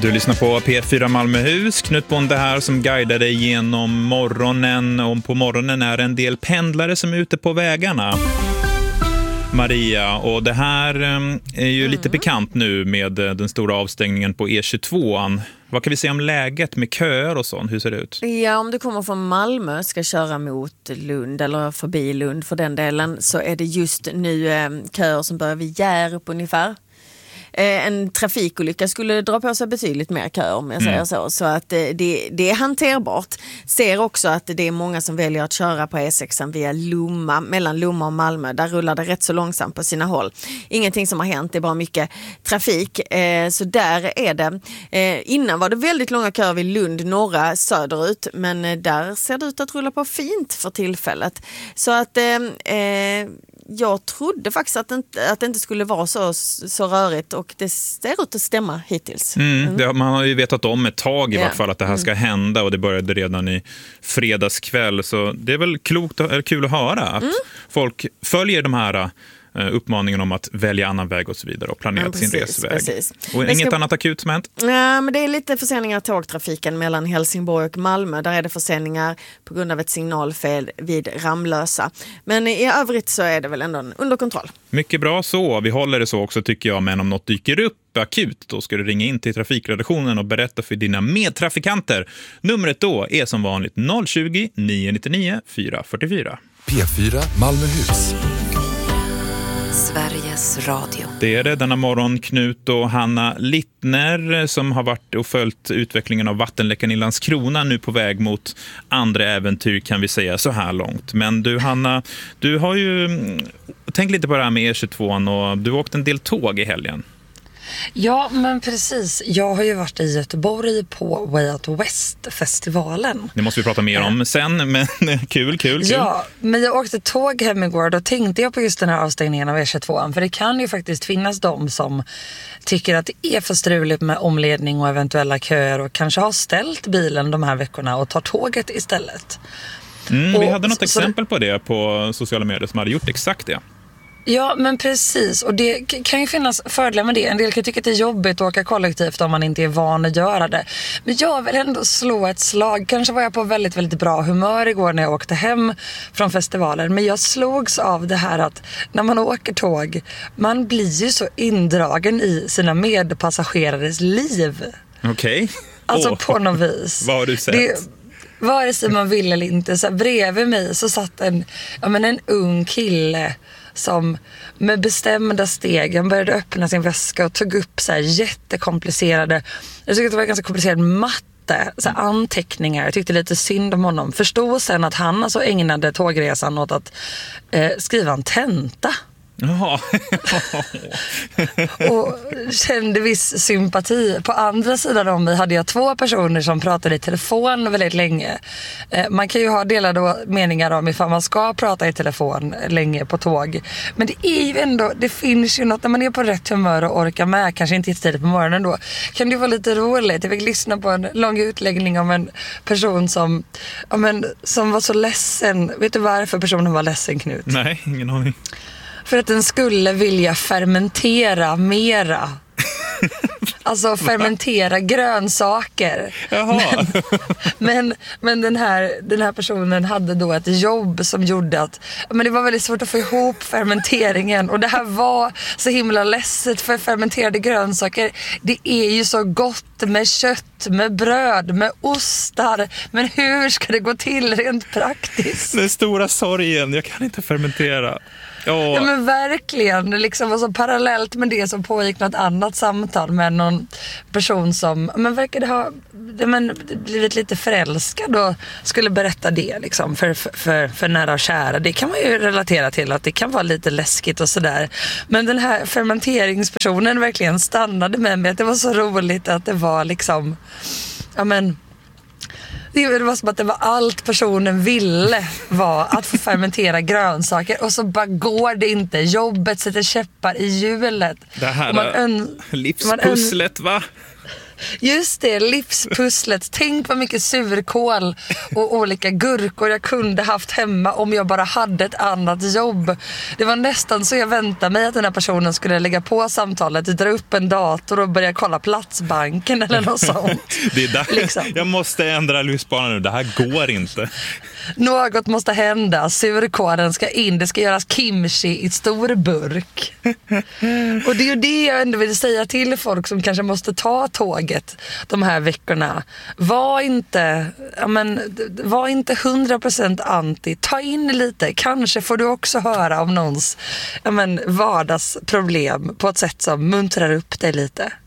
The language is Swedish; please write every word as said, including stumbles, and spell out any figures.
Du lyssnar på P fyra Malmöhus, Knut Bonde här som guidar dig genom morgonen. Och på morgonen är det en del pendlare som är ute på vägarna. Maria, och det här är ju mm. lite bekant nu med den stora avstängningen på E tjugotvå. Vad kan vi säga om läget med köer och sånt? Hur ser det ut? Ja, om du kommer från Malmö ska köra mot Lund eller förbi Lund för den delen, så är det just nu eh, köer som börjar vid Hjärup ungefär. En trafikolycka skulle dra på sig betydligt mer köer om jag säger mm. så. Så att det, det är hanterbart. Ser också att det är många som väljer att köra på E sex via Lomma, mellan Lomma och Malmö. Där rullar det rätt så långsamt på sina håll. Ingenting som har hänt, det är bara mycket trafik. Så där är det. Innan var det väldigt långa köer vid Lund, norra, söderut. Men där ser det ut att rulla på fint för tillfället. Så att... Eh, jag trodde faktiskt att det, inte, att det inte skulle vara så, så rörigt, och det ser ut att stämma hittills. Mm, mm. Det, man har ju vetat om ett tag i yeah. vart fall att det här ska mm. hända, och det började redan i fredagskväll, så det är väl klokt och kul att höra att mm. folk följer de här uppmaningen om att välja annan väg och så vidare och planera ja, precis, sin resväg. Precis. Och det inget ska... annat akut som hänt? Ja, men det är lite förseningar i tågtrafiken mellan Helsingborg och Malmö. Där är det förseningar på grund av ett signalfel vid Ramlösa. Men i övrigt så är det väl ändå under kontroll. Mycket bra så. Vi håller det så också tycker jag, men om något dyker upp akut, då ska du ringa in till trafikredaktionen och berätta för dina medtrafikanter. Numret då är som vanligt noll tjugo, nio nittionio, fyra fyrtiofyra. P fyra Malmöhus. Sveriges Radio. Det är det denna morgon, Knut och Hanna Littner som har varit och följt utvecklingen av vattenläckan i Landskrona, nu på väg mot andra äventyr kan vi säga så här långt. Men du Hanna, du har ju tänkt lite på det här med E tjugotvå och du har åkt en del tåg i helgen. Ja, men precis. Jag har ju varit i Göteborg på Way Out West-festivalen. Det måste vi prata mer om sen, men kul, kul, kul. Ja, men jag åkte tåg hem igår, då tänkte jag på just den här avstängningen av E tjugotvå. För det kan ju faktiskt finnas de som tycker att det är för struligt med omledning och eventuella köer och kanske har ställt bilen de här veckorna och tar tåget istället. Mm, och, vi hade något så, exempel på det på sociala medier som hade gjort exakt det. Ja, men precis. Och det kan ju finnas fördelar med det. En del kan tycka att det är jobbigt att åka kollektivt om man inte är van att göra det. Men jag vill ändå slå ett slag. Kanske var jag på väldigt, väldigt bra humör igår när jag åkte hem från festivalen. Men jag slogs av det här att när man åker tåg, man blir ju så indragen i sina medpassagerares liv. Okej. Okay. Alltså oh. på något vis. Vad har du sett? Det, vare sig man vill eller inte. Så bredvid mig så satt en, ja, men en ung kille som med bestämda steg, han började öppna sin väska och tog upp så här jättekomplicerade, jag tyckte det var ganska komplicerad matte, så här anteckningar. Jag tyckte lite synd om honom. Förstod sen att han alltså ägnade tågresan åt att eh, skriva en tenta. Jaha. Och kände viss sympati. På andra sidan om mig hade jag två personer som pratade i telefon väldigt länge. Man kan ju ha delade meningar om ifall man ska prata i telefon länge på tåg. Men det är ju ändå, det finns ju något när man är på rätt humör och orkar med, kanske inte tidigt på morgonen då, kan det vara lite roligt. Jag fick lyssna på en lång utläggning om en person som, ja, men, som var så ledsen. Vet du varför personen var ledsen, Knut? Nej, ingen aning. För att den skulle vilja fermentera mera. Alltså fermentera grönsaker. Jaha. Men, men, men den, här, den här personen hade då ett jobb som gjorde att men det var väldigt svårt att få ihop fermenteringen. Och det här var så himla ledset, för fermenterade grönsaker, det är ju så gott med kött, med bröd, med ostar. Men hur ska det gå till rent praktiskt? Den stora sorgen, jag kan inte fermentera. Oh. Ja, men verkligen, det liksom var så parallellt med det som pågick något annat samtal med någon person som men verkade ha men, blivit lite förälskad och skulle berätta det liksom för, för, för nära och kära. Det kan man ju relatera till, att det kan vara lite läskigt och sådär. Men den här fermenteringspersonen verkligen stannade med mig, att det var så roligt att det var liksom, ja men det var som att det var allt personen ville var att få fermentera grönsaker, och så bara går det inte. Jobbet sätter käppar i hjulet. Det här man ön- livspusslet, va? Just det, livspusslet. Tänk vad mycket surkål och olika gurkor jag kunde haft hemma om jag bara hade ett annat jobb. Det var nästan så jag väntade mig att den här personen skulle lägga på samtalet, dra upp en dator och börja kolla Platsbanken eller något sånt. Det är där. Liksom. Jag måste ändra lyssbanan nu, det här går inte. Något måste hända, surkålen ska in, det ska göras kimchi i stor burk. Och det är ju det jag ändå vill säga till folk som kanske måste ta tåget de här veckorna. Var inte, ja men, var inte hundra procent anti, ta in lite, kanske får du också höra om någons ja men, vardagsproblem på ett sätt som muntrar upp dig lite.